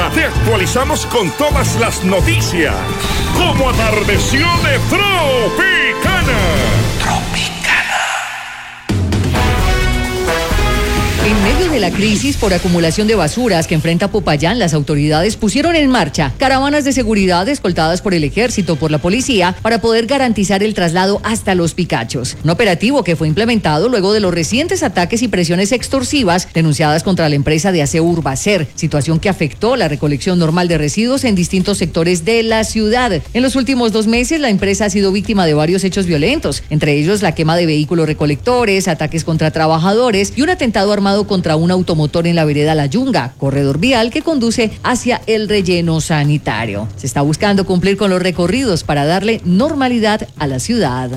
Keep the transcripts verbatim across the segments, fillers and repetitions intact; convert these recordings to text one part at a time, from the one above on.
Ya te actualizamos con todas las noticias. Como atardeció de Tropicana. En medio de la crisis por acumulación de basuras que enfrenta Popayán, las autoridades pusieron en marcha caravanas de seguridad escoltadas por el ejército, por la policía, para poder garantizar el traslado hasta Los Picachos. Un operativo que fue implementado luego de los recientes ataques y presiones extorsivas denunciadas contra la empresa de aseo Urbacer, situación que afectó la recolección normal de residuos en distintos sectores de la ciudad. En los últimos dos meses, la empresa ha sido víctima de varios hechos violentos, entre ellos la quema de vehículos recolectores, ataques contra trabajadores y un atentado armado contra un automotor en la vereda La Yunga, corredor vial que conduce hacia el relleno sanitario. Se está buscando cumplir con los recorridos para darle normalidad a la ciudad.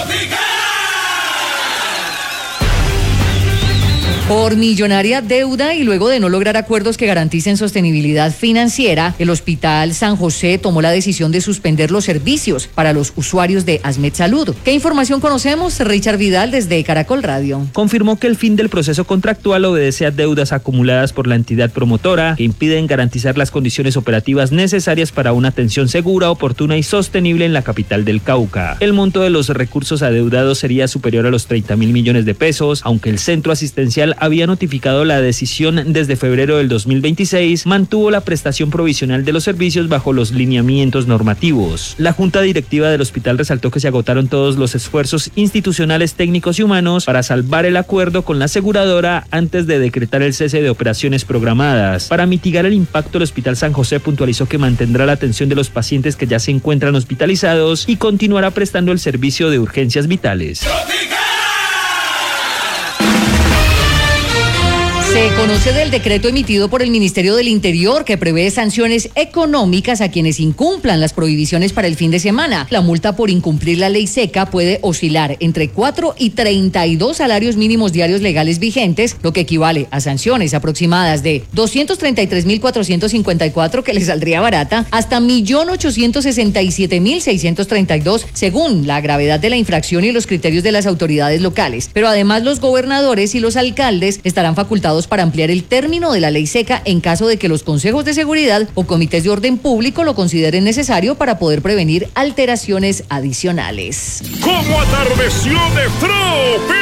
Por millonaria deuda y luego de no lograr acuerdos que garanticen sostenibilidad financiera, el Hospital San José tomó la decisión de suspender los servicios para los usuarios de Asmed Salud. ¿Qué información conocemos? Richard Vidal desde Caracol Radio. Confirmó que el fin del proceso contractual obedece a deudas acumuladas por la entidad promotora que impiden garantizar las condiciones operativas necesarias para una atención segura, oportuna y sostenible en la capital del Cauca. El monto de los recursos adeudados sería superior a los treinta mil millones de pesos, aunque el centro asistencial había notificado la decisión desde febrero del dos mil veintiséis, mantuvo la prestación provisional de los servicios bajo los lineamientos normativos. La Junta Directiva del hospital resaltó que se agotaron todos los esfuerzos institucionales, técnicos y humanos para salvar el acuerdo con la aseguradora antes de decretar el cese de operaciones programadas. Para mitigar el impacto, el Hospital San José puntualizó que mantendrá la atención de los pacientes que ya se encuentran hospitalizados y continuará prestando el servicio de urgencias vitales. Se conoce del decreto emitido por el Ministerio del Interior que prevé sanciones económicas a quienes incumplan las prohibiciones para el fin de semana. La multa por incumplir la ley seca puede oscilar entre cuatro y treinta y dos salarios mínimos diarios legales vigentes, lo que equivale a sanciones aproximadas de doscientos treinta y tres mil cuatrocientos cincuenta y cuatro, que le saldría barata, hasta un millón ochocientos sesenta y siete mil seiscientos treinta y dos, según la gravedad de la infracción y los criterios de las autoridades locales. Pero además, los gobernadores y los alcaldes estarán facultados para ampliar el término de la ley seca en caso de que los consejos de seguridad o comités de orden público lo consideren necesario para poder prevenir alteraciones adicionales. Como atardeció de Tropi.